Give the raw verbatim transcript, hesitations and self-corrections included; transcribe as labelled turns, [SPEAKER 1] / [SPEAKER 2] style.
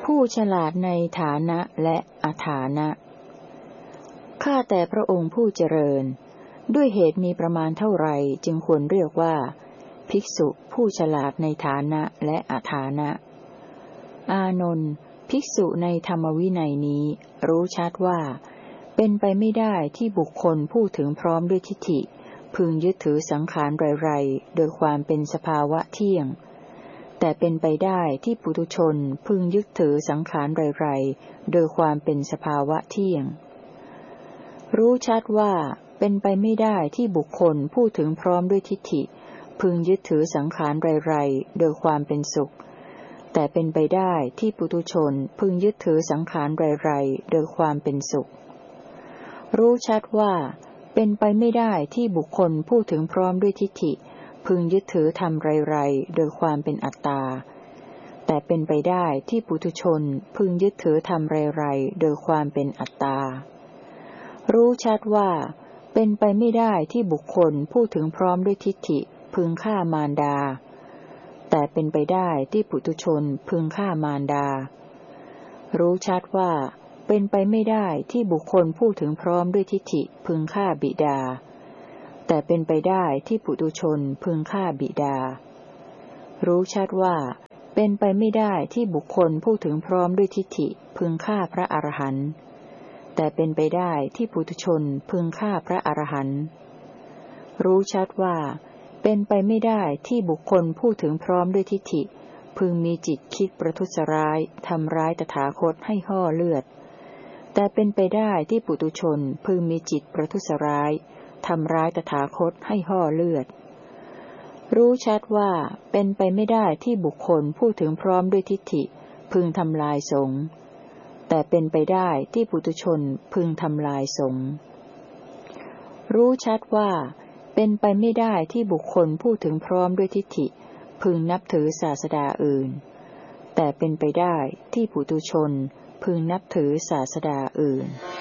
[SPEAKER 1] ผู้ฉลาดในฐานะและอฐานะข้าแต่พระองค์ผู้เจริญด้วยเหตุมีประมาณเท่าไรจึงควรเรียกว่าภิกษุผู้ฉลาดในฐานะและอฐานะอานนท์ภิกษุในธรรมวินัยนี้รู้ชัดว่าเป็นไปไม่ได้ที่บุคคลผู้ถึงพร้อมด้วยทิฏฐิพึงยึดถือสังขารไรๆโดยความเป็นสภาวะเที่ยงแต่เป็นไปได้ที่ปุถุชนพึงยึดถือสังขารไรๆโดยความเป็นสภาวะเที่ยงรู้ชัดว่าเป็นไปไม่ได้ที่บุคคลผู้ถึงพร้อมด้วยทิฏฐิพึงยึดถือสังขารไรๆโดยความเป็นสุขแต่เป็นไปได้ที่ปุถุชนพึงยึดถือสังขารไรๆโดยความเป็นสุขรู้ชัดว่าเป็นไปไม่ได้ที่บุคคลผู้ถึงพร้อมด้วยทิฏฐิพึงยึดถือธรรมไรๆโดยความเป็นอัตตาแต่เป็นไปได้ที่ปุถุชนพึงยึดถือธรรมไรๆโดยความเป็นอัตตารู้ชัดว่าเป็นไปไม่ได้ที่บุคคลผู้ถึงพร้อมด้วยทิฏฐิพึงฆ่ามารดาแต่เป็นไปได้ที่ปุถุชนพึงฆ่ามารดารู้ชัดว่าเป็นไปไม่ได้ที่บุคคลผู้ถึงพร้อมด้วยทิฏฐิพึงฆ่าบิดาแต่เป็นไปได้ที่ปุถุชนพึงฆ่าบิดารู้ชัดว่าเป็นไปไม่ได้ที่บุคคลผู้ถึงพร้อมด้วยทิฏฐิพึงฆ่าพระอรหันต์แต่เป็นไปได้ที่ปุถุชนพึงฆ่าพระอรหันต์รู้ชัดว่าเป็นไปไม่ได้ที่บุคคลผู้ถึงพร้อมด้วยทิฏฐิพึงมีจิตคิดประทุษร้ายทำร้ายตถาคตให้ห่อเลือดแต่เป็นไปได้ที่ปุถุชนพึงมีจิตประทุษร้ายทำร้ายตถาคตให้ห่อเลือดรู้ชัดว่าเป็นไปไม่ได้ที่บุคคลผู้ถึงพร้อมด้วยทิฏฐิพึงทำลายสงฆ์แต่เป็นไปได้ที่ปุถุชนพึงทำลายสงฆ์รู้ชัดว่าเป็นไปไม่ได้ที่บุคคลผู้ถึงพร้อมด้วยทิฏฐิพึงนับถือศาสดาอื่นแต่เป็นไปได้ที่ปุถุชนพึงนับถือศาสดาอื่น